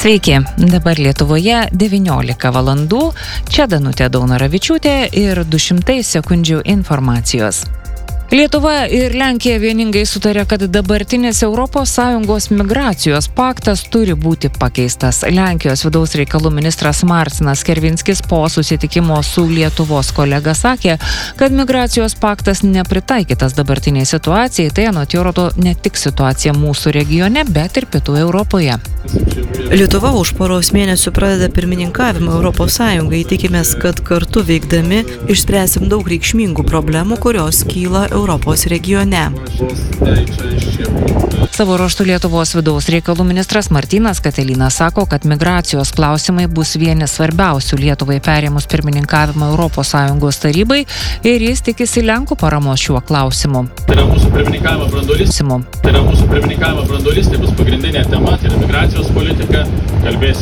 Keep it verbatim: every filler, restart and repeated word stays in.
Sveiki, dabar Lietuvoje devyniolika valandų, čia Danutė Daunoravičiūtė ir du šimtai sekundžių informacijos. Lietuva ir Lenkija vieningai sutarė, kad dabartinis Europos Sąjungos migracijos paktas turi būti pakeistas. Lenkijos vidaus reikalų ministras Marcinas Kervinskis po susitikimo su Lietuvos kolega sakė, kad migracijos paktas nepritaikytas dabartiniai situacijai, tai anot jo rodo ne tik situacija mūsų regione, bet ir Pietų Europoje. Lietuva už poros mėnesių pradeda pirmininkavimą Europos Sąjungai. Tikimės, kad kartu veikdami išspręsim daug reikšmingų problemų, kurios kyla Europos regione. Savo ruožtu Lietuvos vidaus reikalų ministras Martynas Katelynas sako, kad migracijos klausimai bus vieni svarbiausių Lietuvai perėmus pirmininkavimą Europos Sąjungos tarybai ir jis tikisi Lenkų paramos šiuo klausimu. Tai yra mūsų pirmininkavimo branduolys. Tai yra mūsų pirmininkavimo branduolys, tai bus pagrindinė tema, tai yra migracijos politika.